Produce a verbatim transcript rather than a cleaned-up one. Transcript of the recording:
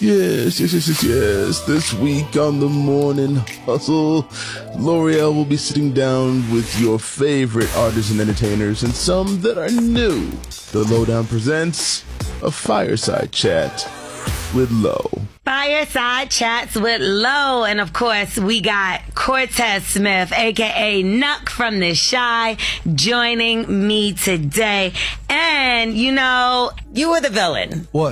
Yes, yes, yes, yes, yes. This week on the Morning Hustle, L'Oreal will be sitting down with your favorite artists and entertainers and some that are new. The Lowdown presents a fireside chat with Lo. Fireside Chats with Lo. And of course, we got Cortez Smith, aka Nuck from The Chi, joining me today. And, you know, you were the villain. What?